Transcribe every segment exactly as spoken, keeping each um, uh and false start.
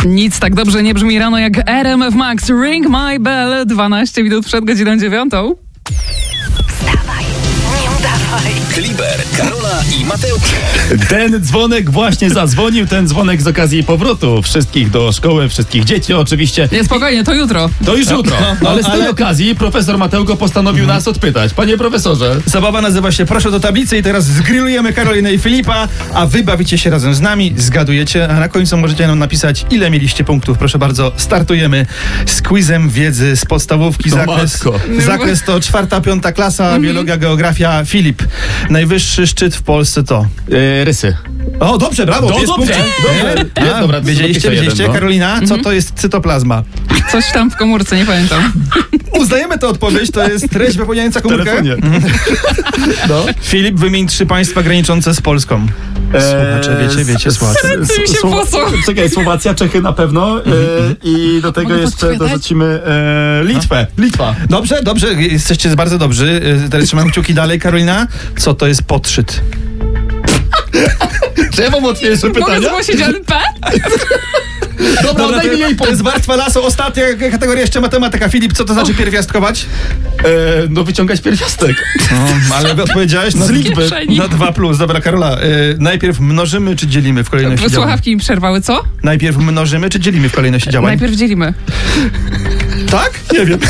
Nic tak dobrze nie brzmi rano jak R M F Max. Ring My Bell, dwanaście minut przed godziną dziewiątą. Wstawaj, nie udawaj. Kliber, Karola i Mateusz. Ten dzwonek właśnie zadzwonił, ten dzwonek z okazji powrotu wszystkich do szkoły, wszystkich dzieci oczywiście. Nie, spokojnie, to jutro. To już jutro, no, ale z tej ale- okazji profesor Mateugo postanowił nas odpytać. Panie profesorze, Zabawa nazywa się Proszę do tablicy i teraz zgrillujemy Karolinę i Filipa, a wy bawicie się razem z nami, zgadujecie, a na końcu możecie nam napisać, ile mieliście punktów. Proszę bardzo, startujemy z quizem wiedzy z podstawówki. No Zakres, matko. zakres to czwarta, piąta klasa, biologia, geografia. Filip, najwyższy szczyt w Polsce to... yy, rysy. O, dobrze, brawo, No, pięć dobrze, punktów. dobrze. Nie? Nie, A, dobra, to wiedzieliście, zapiszę wiedzieliście, jeden, no. Karolina, co to jest cytoplazma? Coś tam w komórce, nie pamiętam. Uznajemy tę odpowiedź, to jest treść wypełniająca W komórkę. telefonie. No. Filip, wymień trzy państwa graniczące z Polską. Słuchacze, wiecie, wiecie, słuchacze. Ręce mi się Słowa- posą. Czekaj, Słowacja, Czechy na pewno e, i do tego Mogę jeszcze podpowiadać? dorzucimy e, Litwę. Litwa. Dobrze, dobrze, jesteście bardzo dobrzy. Y, Teraz trzymam kciuki dalej. Karolina, co to jest podszyt? Czy ja mam łatwiejsze Mogę pytania? zgłosić N P? Dobra, to, daj mi jej to punkt. jest warstwa lasu. Ostatnia kategoria, jeszcze matematyka. Filip, co to znaczy pierwiastkować? E, no wyciągać pierwiastek. O, ale wy odpowiedziałeś na, Z liczby. kieszeni. na dwa plus. Dobra, Karola, y, najpierw mnożymy czy dzielimy w kolejności działań? Słuchawki mi przerwały, co? Najpierw mnożymy czy dzielimy w kolejności działań? Najpierw dzielimy. Tak? Nie wiem.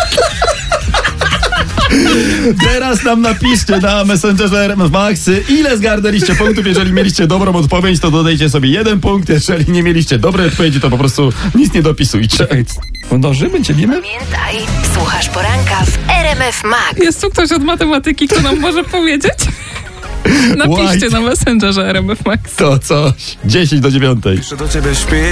Teraz nam napiszcie na Messengerze R M F Max, ile zgarnęliście punktów. Jeżeli mieliście dobrą odpowiedź, to dodajcie sobie jeden punkt. Jeżeli nie mieliście dobrej odpowiedzi, to po prostu nic nie dopisujcie. Ej, mnożymy, dzielimy? Pamiętaj, słuchasz poranka w R M F Max. Jest tu ktoś od matematyki, kto nam może powiedzieć? Napiszcie White. na Messengerze R M F Max. To coś. dziesięć do dziewiątej. Jeszcze do ciebie śpi.